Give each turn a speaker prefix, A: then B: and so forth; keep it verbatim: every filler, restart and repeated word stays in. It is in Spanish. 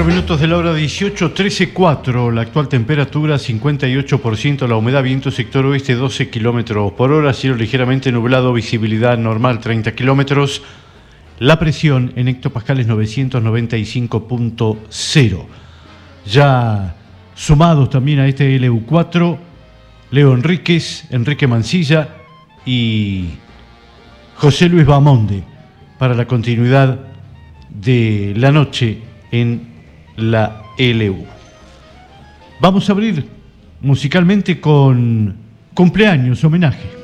A: minutos de la hora dieciocho, trece cuatro, la actual temperatura cincuenta y ocho por ciento, la humedad, viento sector oeste doce kilómetros por hora, cielo ligeramente nublado, visibilidad normal treinta kilómetros, la presión en hectopascales novecientos noventa y cinco punto cero. Ya sumados también a este L U cuatro, Leo Enríquez, Enrique Mancilla y José Luis Bamonde para la continuidad de la noche en la L U. Vamos a abrir musicalmente con cumpleaños, homenaje.